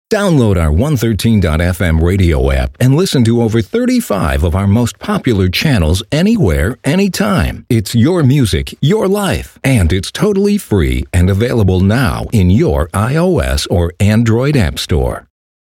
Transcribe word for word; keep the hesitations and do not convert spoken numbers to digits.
Download our one thirteen dot f m radio app and listen to over thirty-five of our most popular channels anywhere, anytime. It's your music, your life, and it's totally free and available now in your iOS or Android app store.